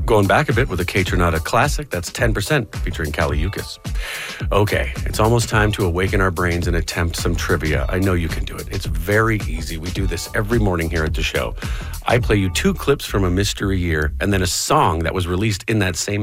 Going back a bit with a Kaytranada classic, that's 10% featuring Kaliukis. Okay, it's almost time to awaken our brains and attempt some trivia. I know you can do it. It's very easy. We do this every morning here at the show. I play you 2 clips from a mystery year and then a song that was released in that same